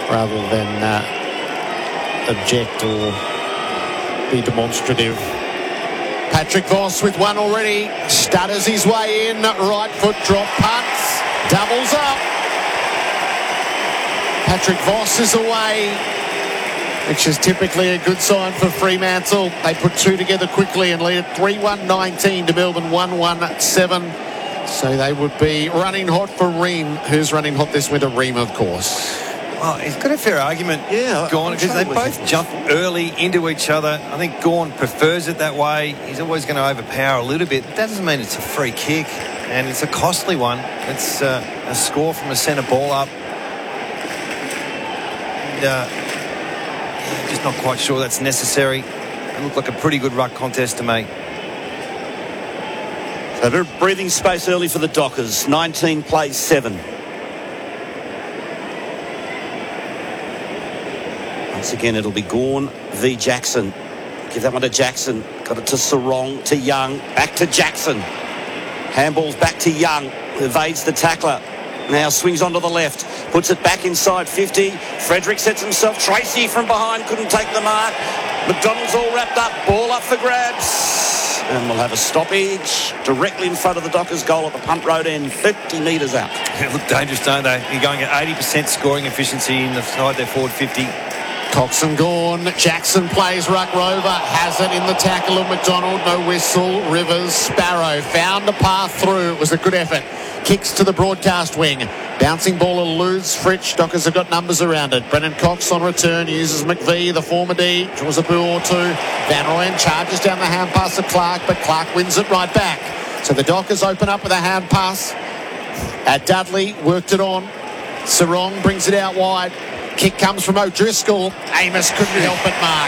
rather than object or be demonstrative. Patrick Voss with one already. Stutters his way in. Right foot drop, punts. Doubles up. Patrick Voss is away, which is typically a good sign for Fremantle. They put two together quickly and lead at 3-1-19 to Melbourne 1-1-7. So they would be running hot for Ream. Who's running hot this winter? Ream, of course. Well, he's got a fair argument, Gawn, because they both jump early into each other. I think Gawn prefers it that way. He's always going to overpower a little bit. That doesn't mean it's a free kick, and it's a costly one. It's a score from a centre ball up. And, just not quite sure that's necessary. It looked like a pretty good ruck contest to me. So a bit of breathing space early for the Dockers. 19 plays 7. Once again, it'll be Gawn v Jackson. Give that one to Jackson. Got it to Sarong, to Young. Back to Jackson. Handball's back to Young. Evades the tackler. Now swings onto the left. Puts it back inside 50. Frederick sets himself. Tracy from behind. Couldn't take the mark. McDonald's all wrapped up. Ball up for grabs. And we'll have a stoppage directly in front of the Dockers goal at the punt road end. 50 metres out. They look dangerous, don't they? You're going at 80% scoring efficiency inside their forward 50. Coxon gone. Jackson plays ruck rover. Has it in the tackle of McDonald. No whistle. Rivers. Sparrow found a path through. It was a good effort. Kicks to the broadcast wing. Bouncing ball eludes Fritsch. Dockers have got numbers around it. Brennan Cox on return uses McVie, the former D. Draws a boo or two. Van Rooyen charges down the hand pass to Clark, but Clark wins it right back. So the Dockers open up with a hand pass. At Dudley, worked it on. Sarong brings it out wide. Kick comes from O'Driscoll. Amos couldn't help but mark.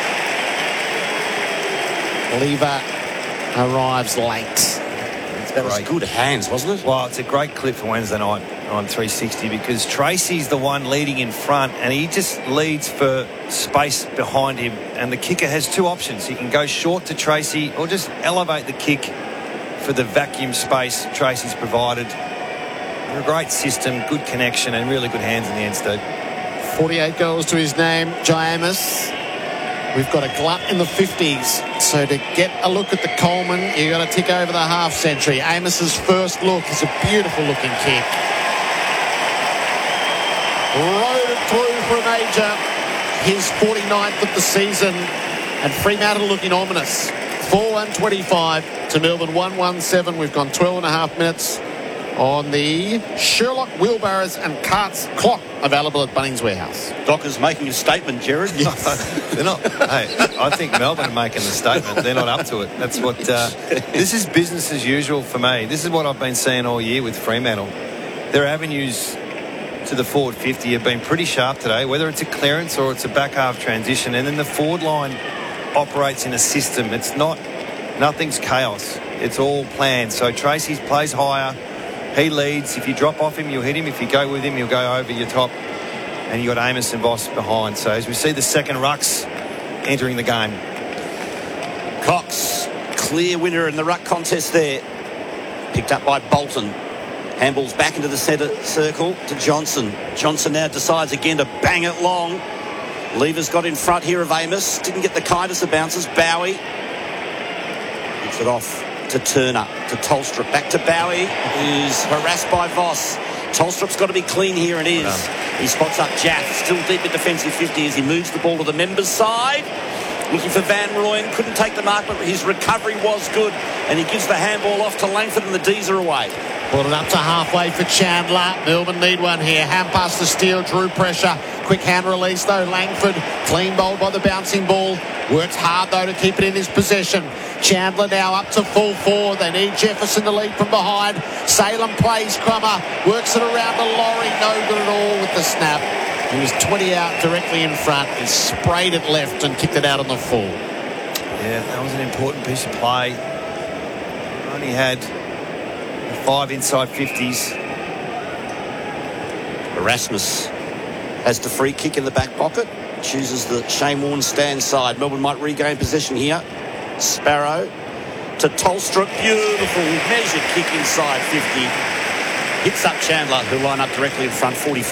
Lever arrives late. That was good hands, wasn't it? Well, it's a great clip for Wednesday night on 360 because Tracy's the one leading in front and he just leads for space behind him. And the kicker has two options. He can go short to Tracy or just elevate the kick for the vacuum space Tracy's provided. A great system, good connection and really good hands in the end, Steve. 48 goals to his name, Jai Amos. We've got a glut in the 50s. So to get a look at the Coleman, you've got to tick over the half century. Amos's first look is a beautiful looking kick. Rode it through for a major. His 49th of the season. And Fremantle looking ominous. 4-1-25 to Melbourne 1-1-7. We've gone 12 and a half minutes on the Sherlock wheelbarrows and carts clock available at Bunnings Warehouse. Dockers making a statement, Jared. They're not. Hey, I think Melbourne are making a statement. They're not up to it. That's what. This is business as usual for me. This is what I've been saying all year with Fremantle. Their avenues to the forward 50 have been pretty sharp today, whether it's a clearance or it's a back half transition. And then the forward line operates in a system. It's not. Nothing's chaos. It's all planned. So Tracy plays higher. He leads. If you drop off him, you'll hit him. If you go with him, you'll go over your top. And you got Amos and Voss behind. So as we see the second rucks entering the game. Cox, clear winner in the ruck contest there. Picked up by Bolton. Handball's back into the centre circle to Johnson. Johnson now decides again to bang it long. Lever's got in front here of Amos. Didn't get the kindest of bounces. Bowie. Gets it off to Turner, to Tolstrup, back to Bowie, who's harassed by Voss. Tolstrup's got to be clean here and is. He spots up Jaff, still deep in defensive 50 as he moves the ball to the members' side. Looking for Van Rooyen, couldn't take the mark, but his recovery was good. And he gives the handball off to Langford and the D's are away. Brought it up to halfway for Chandler. Melbourne need one here. Hand pass to Steele, drew pressure. Quick hand release though. Langford clean bowled by the bouncing ball. Works hard though to keep it in his possession. Chandler now up to full forward. They need Jefferson to lead from behind. Salem plays Crummer. Works it around to Laurie. No good at all with the snap. He was 20 out directly in front. He sprayed it left and kicked it out on the full. Yeah, that was an important piece of play. Only had 5 inside 50s. Erasmus has the free kick in the back pocket. Chooses the Shane Warne stand side. Melbourne might regain possession here. Sparrow to Tolstrup. Beautiful measured kick inside 50. Hits up Chandler, who line up directly in front, 45.